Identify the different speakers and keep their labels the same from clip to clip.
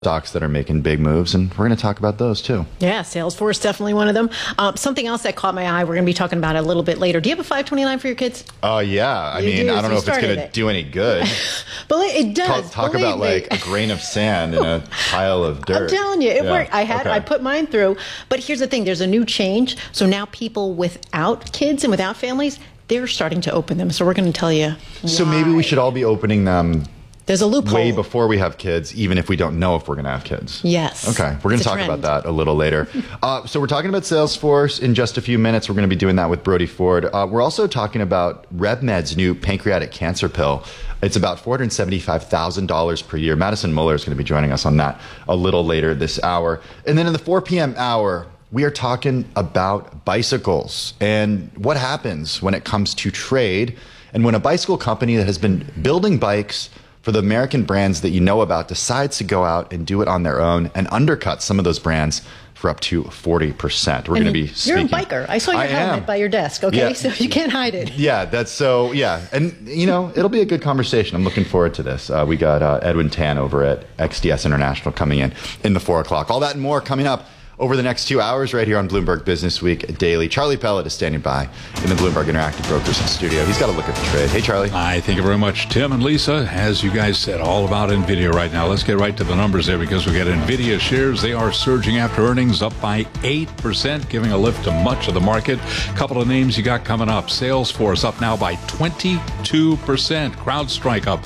Speaker 1: stocks that are making big moves, and we're going to talk about those too.
Speaker 2: Yeah, Salesforce, definitely one of them. Something else that caught my eye, we're going to be talking about it a little bit later. Do you have a 529 for your kids?
Speaker 1: Yeah. I mean, I don't know if it's going to do any good.
Speaker 2: But it does.
Speaker 1: Talk about like a grain of sand in a pile of dirt.
Speaker 2: I'm telling you, it worked. I put mine through. But here's the thing. There's a new change. So now people without kids and without families, they're starting to open them. So we're going to tell you why.
Speaker 1: So maybe we should all be opening them.
Speaker 2: There's a loophole.
Speaker 1: Way before we have kids, even if we don't know if we're going to have kids.
Speaker 2: Yes.
Speaker 1: Okay. We're going to talk about that a little later. So we're talking about Salesforce in just a few minutes. We're going to be doing that with Brody Ford. We're also talking about RevMed's new pancreatic cancer pill. It's about $475,000 per year. Madison Muller is going to be joining us on that a little later this hour. And then in the 4 p.m. hour, we are talking about bicycles and what happens when it comes to trade and when a bicycle company that has been building bikes for the American brands that you know about decides to go out and do it on their own and undercut some of those brands for up to 40%. We're going to be speaking.
Speaker 2: You're a biker. I saw your helmet by your desk, okay? Yeah. So you can't hide it.
Speaker 1: Yeah, yeah. And, it'll be a good conversation. I'm looking forward to this. We got Edwin Tan over at XDS International coming in the 4 o'clock. All that and more coming up over the next 2 hours right here on Bloomberg Business Week Daily. Charlie Pellet is standing by in the Bloomberg Interactive Brokers studio. He's got a look at the trade. Hey, Charlie.
Speaker 3: Hi, thank you very much, Tim and Lisa. As you guys said, all about NVIDIA right now. Let's get right to the numbers there because we got NVIDIA shares. They are surging after earnings, up by 8%, giving a lift to much of the market. A couple of names you got coming up. Salesforce up now by 22%. CrowdStrike up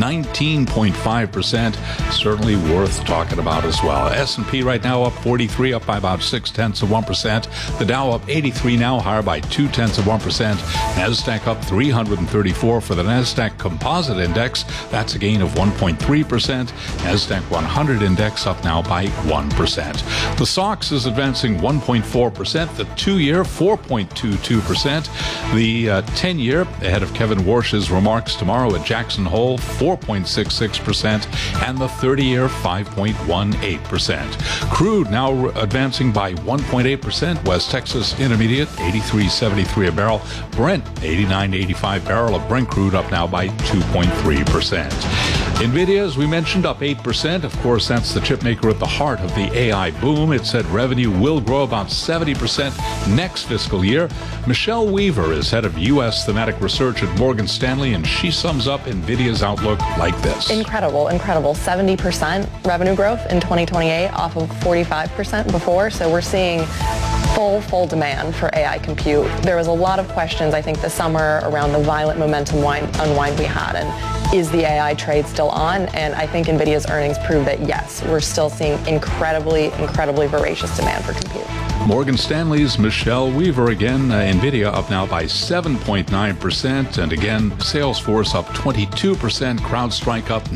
Speaker 3: 19.5%. Certainly worth talking about as well. S&P right now up 43, up by about 0.6%. The Dow up 83 now, higher by 0.2%. Nasdaq up 334 for the Nasdaq Composite Index. That's a gain of 1.3%. Nasdaq 100 Index up now by 1%. The SOX is advancing 1.4%. The 2-year 4.22%. The 10-year ahead of Kevin Warsh's remarks tomorrow at Jackson Hole 4.66%, and the 30-year 5.18%. Crude now advancing by 1.8%. West Texas Intermediate 83.73 a barrel. Brent 89.85 barrel of Brent crude up now by 2.3%. NVIDIA, as we mentioned, up 8%. Of course, that's the chip maker at the heart of the AI boom. It said revenue will grow about 70% next fiscal year. Michelle Weaver is head of U.S. thematic research at Morgan Stanley, and she sums up NVIDIA's outlook like this.
Speaker 4: Incredible. 70% revenue growth in 2028 off of 45% before. So we're seeing full demand for AI compute. There was a lot of questions, I think, this summer around the violent momentum unwind we had, and is the AI trade still on? And I think NVIDIA's earnings prove that yes, we're still seeing incredibly voracious demand for compute.
Speaker 3: Morgan Stanley's Michelle Weaver again. NVIDIA up now by 7.9%. And again, Salesforce up 22%. CrowdStrike up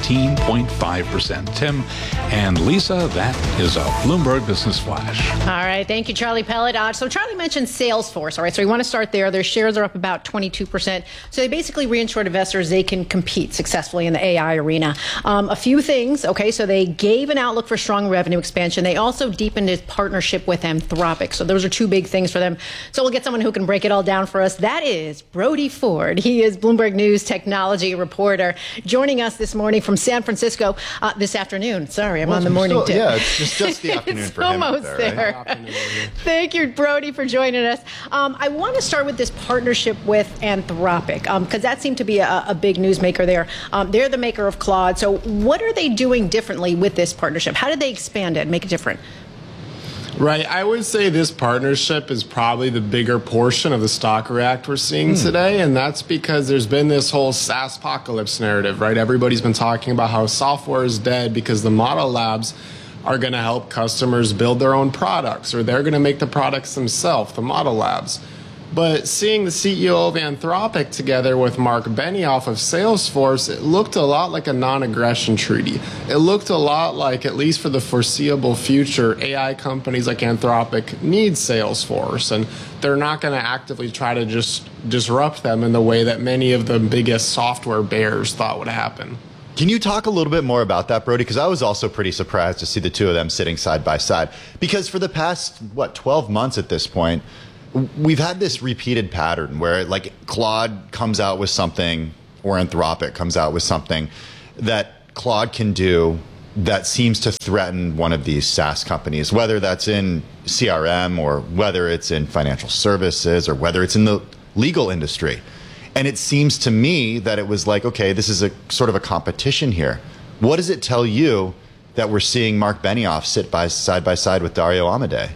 Speaker 3: 19.5%. Tim and Lisa, that is a Bloomberg Business Flash.
Speaker 2: All right. Thank you, Charlie Pellet. So Charlie mentioned Salesforce. All right. So we want to start there. Their shares are up about 22%. So they basically reassured investors they can compete successfully in the AI arena. A few things. Okay. So they gave an outlook for strong revenue expansion. They also deepened its partnership with Anthropic. So those are two big things for them. So we'll get someone who can break it all down for us. That is Brody Ford. He is Bloomberg News technology reporter, joining us this morning from San Francisco. This afternoon. Sorry, I'm on the morning tip.
Speaker 1: Yeah, it's just the afternoon
Speaker 2: it's
Speaker 1: for him.
Speaker 2: Almost there. Right? Thank you, Brody, for joining us. I want to start with this partnership with Anthropic because that seemed to be a big newsmaker there. They're the maker of Claude. So what are they doing differently with this partnership? How did they expand it and make it different?
Speaker 5: Right. I would say this partnership is probably the bigger portion of the stock react we're seeing today. And that's because there's been this whole SaaS apocalypse narrative, right? Everybody's been talking about how software is dead because the model labs are going to help customers build their own products, or they're going to make the products themselves, the model labs. But seeing the CEO of Anthropic together with Mark Benioff of Salesforce, it looked a lot like a non-aggression treaty. It looked a lot like, at least for the foreseeable future, AI companies like Anthropic need Salesforce, and they're not going to actively try to just disrupt them in the way that many of the biggest software bears thought would happen.
Speaker 1: Can you talk a little bit more about that, Brody? Because I was also pretty surprised to see the two of them sitting side by side. Because for the past, 12 months at this point, we've had this repeated pattern where like Claude comes out with something or Anthropic comes out with something that Claude can do that seems to threaten one of these SaaS companies, whether that's in CRM or whether it's in financial services or whether it's in the legal industry. And it seems to me that it was like, okay, this is a sort of a competition here. What does it tell you that we're seeing Mark Benioff sit side by side with Dario Amodei?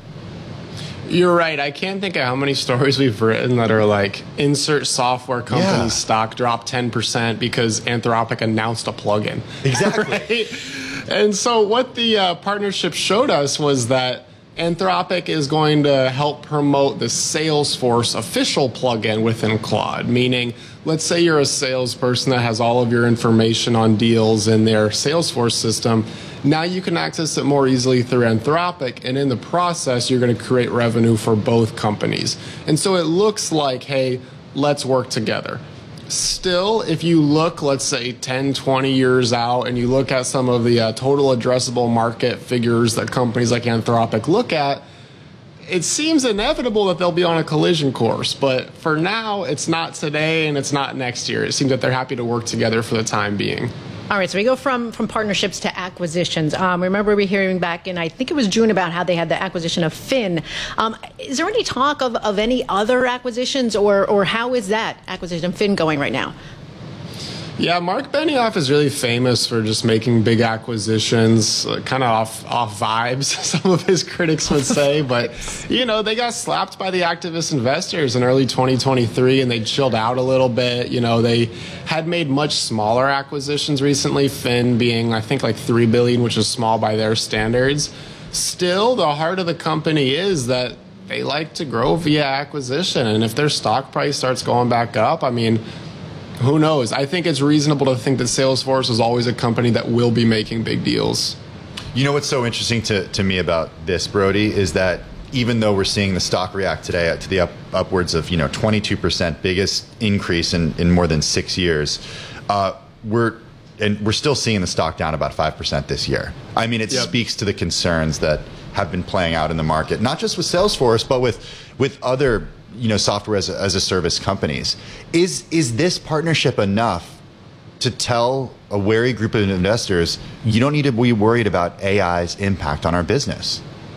Speaker 5: You're right. I can't think of how many stories we've written that are like, insert software company's stock dropped 10% because Anthropic announced a plugin.
Speaker 1: Exactly.
Speaker 5: Right? And so what the partnership showed us was that Anthropic is going to help promote the Salesforce official plugin within Claude, meaning let's say you're a salesperson that has all of your information on deals in their Salesforce system. Now you can access it more easily through Anthropic, and in the process, you're going to create revenue for both companies. And so it looks like, hey, let's work together. Still, if you look, let's say 10, 20 years out, and you look at some of the total addressable market figures that companies like Anthropic look at, it seems inevitable that they'll be on a collision course. But for now, it's not today and it's not next year. It seems that they're happy to work together for the time being.
Speaker 2: All right, so we go from partnerships to acquisitions. Remember we hearing back in, I think it was June, about how they had the acquisition of Fin. Is there any talk of any other acquisitions, or how is that acquisition of Fin going right now?
Speaker 5: Yeah, Mark Benioff is really famous for just making big acquisitions, kind of off vibes, some of his critics would say. But, you know, they got slapped by the activist investors in early 2023, and they chilled out a little bit. You know, they had made much smaller acquisitions recently, Fin being, I think, like $3 billion, which is small by their standards. Still, the heart of the company is that they like to grow via acquisition. And if their stock price starts going back up, I mean, who knows? I think it's reasonable to think that Salesforce is always a company that will be making big deals.
Speaker 1: You know what's so interesting to me about this, Brody, is that even though we're seeing the stock react today to the upwards of 22%, biggest increase in more than 6 years, we're still seeing the stock down about 5% this year. I mean, it speaks to the concerns that have been playing out in the market, not just with Salesforce, but with other software as a service companies. Is this partnership enough to tell a wary group of investors, you don't need to be worried about AI's impact on our business?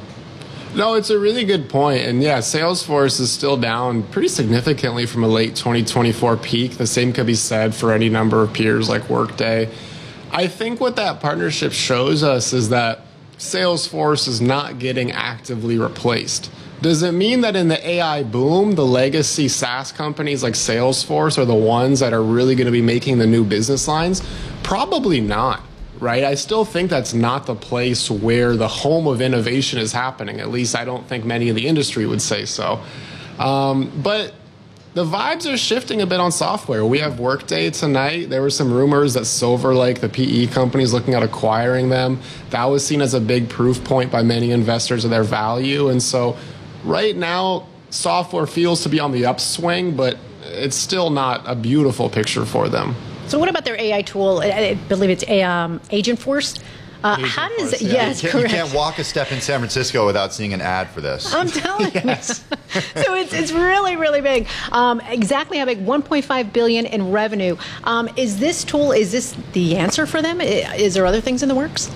Speaker 5: No, it's a really good point. And yeah, Salesforce is still down pretty significantly from a late 2024 peak. The same could be said for any number of peers like Workday. I think what that partnership shows us is that Salesforce is not getting actively replaced. Does it mean that in the AI boom, the legacy SaaS companies like Salesforce are the ones that are really going to be making the new business lines? Probably not, right? I still think that's not the place where the home of innovation is happening. At least I don't think many in the industry would say so. But the vibes are shifting a bit on software. We have Workday tonight. There were some rumors that Silver Lake, the PE company, is looking at acquiring them. That was seen as a big proof point by many investors of their value. And so right now, software feels to be on the upswing, but it's still not a beautiful picture for them.
Speaker 2: So what about their AI tool? I believe it's Agentforce. How does it? Yes,
Speaker 1: correct. You can't walk a step in San Francisco without seeing an ad for this.
Speaker 2: I'm telling you. So it's really, really big. Exactly how big? 1.5 billion in revenue. Is this the answer for them? Is there other things in the works?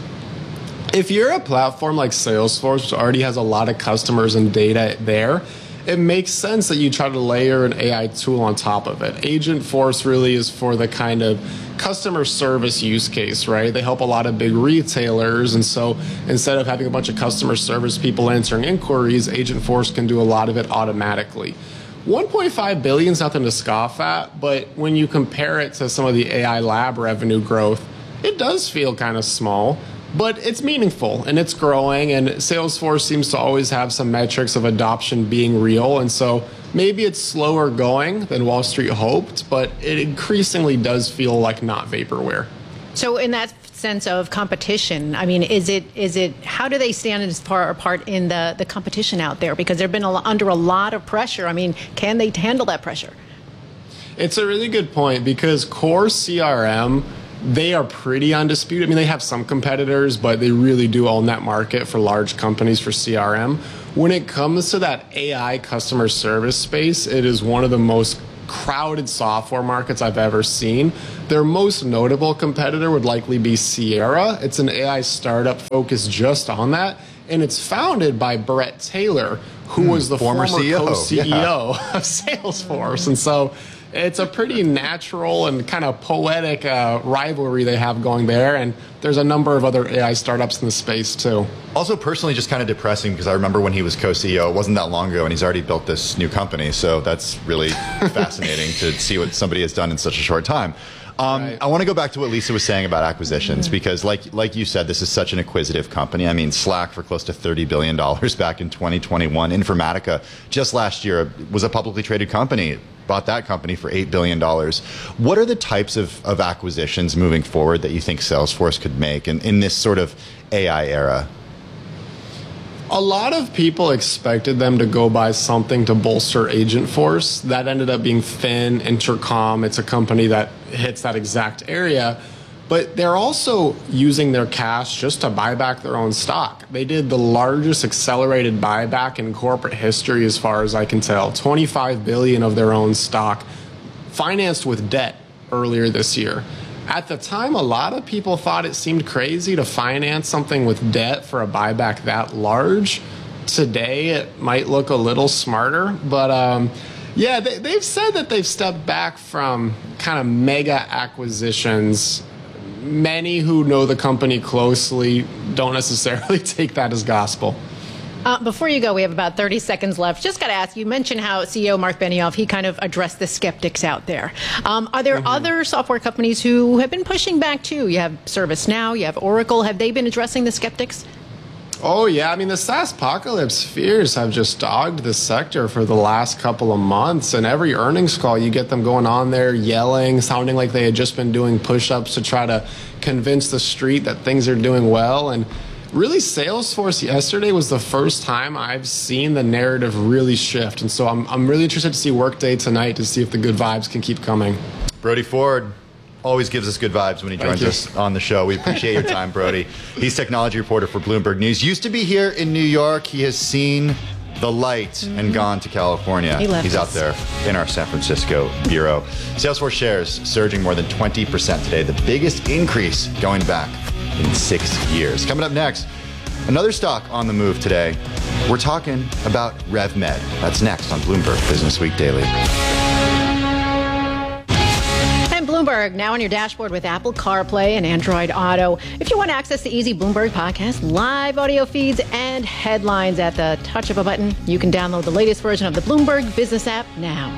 Speaker 5: If you're a platform like Salesforce, which already has a lot of customers and data there, it makes sense that you try to layer an AI tool on top of it. Agentforce really is for the kind of customer service use case, right? They help a lot of big retailers, and so instead of having a bunch of customer service people answering inquiries, Agentforce can do a lot of it automatically. 1.5 billion is nothing to scoff at, but when you compare it to some of the AI lab revenue growth, it does feel kind of small. But it's meaningful and it's growing, and Salesforce seems to always have some metrics of adoption being real. And so maybe it's slower going than Wall Street hoped, but it increasingly does feel like not vaporware.
Speaker 2: So in that sense of competition, I mean, is it how do they stand as far apart in the competition out there? Because they've been under a lot of pressure. I mean, can they handle that pressure?
Speaker 5: It's a really good point, because core CRM, they are pretty undisputed. I mean, they have some competitors, but they really do own that market for large companies for CRM. When it comes to that AI customer service space, it is one of the most crowded software markets I've ever seen. Their most notable competitor would likely be Sierra. It's an AI startup focused just on that. And it's founded by Brett Taylor, who was the former co-CEO of Salesforce. And so it's a pretty natural and kind of poetic rivalry they have going there. And there's a number of other AI startups in the space, too.
Speaker 1: Also, personally, just kind of depressing because I remember when he was co-CEO, it wasn't that long ago, and he's already built this new company. So that's really fascinating to see what somebody has done in such a short time.
Speaker 5: Right.
Speaker 1: I want to go back to what Lisa was saying about acquisitions because, like you said, this is such an acquisitive company. I mean, Slack for close to $30 billion back in 2021. Informatica just last year was a publicly traded company. Bought that company for $8 billion. What are the types of acquisitions moving forward that you think Salesforce could make in this sort of AI era?
Speaker 5: A lot of people expected them to go buy something to bolster Agentforce. That ended up being Fin, Intercom. It's a company that hits that exact area. But they're also using their cash just to buy back their own stock. They did the largest accelerated buyback in corporate history, as far as I can tell. $25 billion of their own stock, financed with debt earlier this year. At the time, a lot of people thought it seemed crazy to finance something with debt for a buyback that large. Today, it might look a little smarter, but yeah, they've said that they've stepped back from kind of mega acquisitions. Many who know the company closely don't necessarily take that as gospel.
Speaker 2: Before you go, we have about 30 seconds left. Just got to ask, you mentioned how CEO Mark Benioff, he kind of addressed the skeptics out there. Are there other software companies who have been pushing back too? You have ServiceNow, you have Oracle. Have they been addressing the skeptics?
Speaker 5: Oh, yeah. I mean, the SaaSpocalypse fears have just dogged the sector for the last couple of months. And every earnings call, you get them going on there, yelling, sounding like they had just been doing push-ups to try to convince the street that things are doing well. And really, Salesforce yesterday was the first time I've seen the narrative really shift. And so I'm really interested to see Workday tonight to see if the good vibes can keep coming.
Speaker 1: Brody Ford always gives us good vibes when he joins us on the show. We appreciate your time, Brody. He's technology reporter for Bloomberg News. Used to be here in New York. He has seen the light and gone to California. He's out there in our San Francisco bureau. Salesforce shares surging more than 20% today, the biggest increase going back in 6 years. Coming up next, another stock on the move today. We're talking about RevMed. That's next on Bloomberg Business Week Daily.
Speaker 2: Bloomberg, now on your dashboard with Apple CarPlay and Android Auto. If you want to access the easy Bloomberg podcast, live audio feeds, and headlines at the touch of a button, you can download the latest version of the Bloomberg Business app now.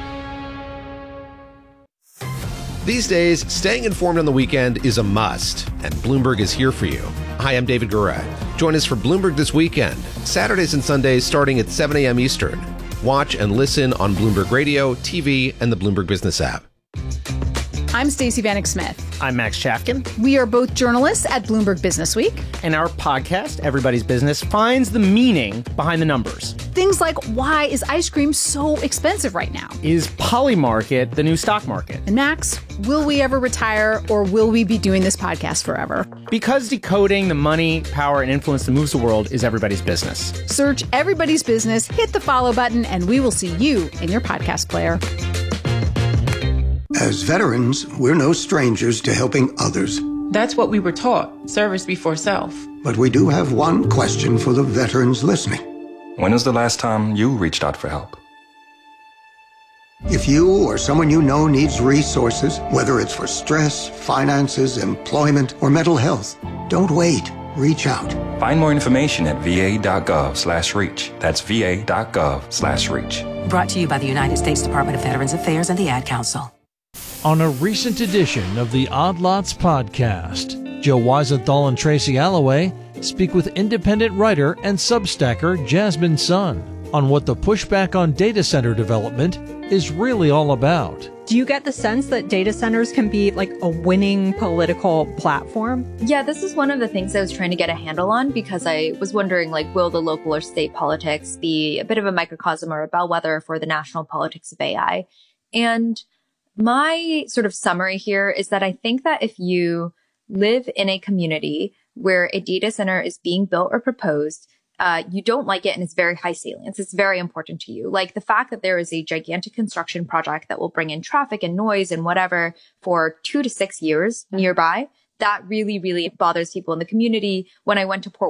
Speaker 6: These days, staying informed on the weekend is a must, and Bloomberg is here for you. Hi, I'm David Gura. Join us for Bloomberg This Weekend, Saturdays and Sundays starting at 7 a.m. Eastern. Watch and listen on Bloomberg Radio, TV, and the Bloomberg Business app.
Speaker 7: I'm Stacey Vanek Smith.
Speaker 8: I'm Max Chafkin.
Speaker 7: We are both journalists at Bloomberg Business Week.
Speaker 8: And our podcast, Everybody's Business, finds the meaning behind the numbers.
Speaker 7: Things like, why is ice cream so expensive right now?
Speaker 8: Is Polymarket the new stock market?
Speaker 7: And Max, will we ever retire, or will we be doing this podcast forever?
Speaker 8: Because decoding the money, power, and influence that moves the world is everybody's business.
Speaker 7: Search Everybody's Business, hit the follow button, and we will see you in your podcast player.
Speaker 9: As veterans, we're no strangers to helping others.
Speaker 10: That's what we were taught, service before self.
Speaker 9: But we do have one question for the veterans listening.
Speaker 11: When was the last time you reached out for help?
Speaker 9: If you or someone you know needs resources, whether it's for stress, finances, employment, or mental health, don't wait. Reach out.
Speaker 11: Find more information at va.gov/reach. That's va.gov/reach.
Speaker 12: Brought to you by the United States Department of Veterans Affairs and the Ad Council.
Speaker 13: On a recent edition of the Odd Lots podcast, Joe Weisenthal and Tracy Alloway speak with independent writer and Substacker Jasmine Sun on what the pushback on data center development is really all about.
Speaker 14: Do you get the sense that data centers can be like a winning political platform?
Speaker 15: Yeah, this is one of the things I was trying to get a handle on, because I was wondering, like, will the local or state politics be a bit of a microcosm or a bellwether for the national politics of AI? And my sort of summary here is that I think that if you live in a community where a data center is being built or proposed, you don't like it and it's very high salience. It's very important to you. Like the fact that there is a gigantic construction project that will bring in traffic and noise and whatever for 2 to 6 years nearby, that really, really bothers people in the community. When I went to Port